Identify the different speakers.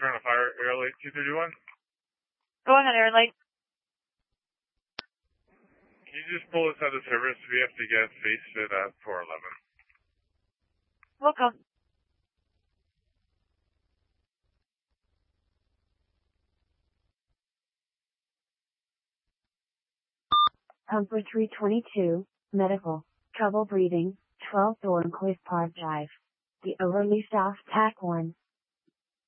Speaker 1: Toronto Fire, Air Light 231.
Speaker 2: Go ahead, Air Light.
Speaker 1: Can you just pull us out of service? We have to get face fit at 411.
Speaker 2: We'll go.
Speaker 3: Pumper 322, medical, trouble breathing, 12 Thorncliffe Park Drive. The overly staffed TAC 1.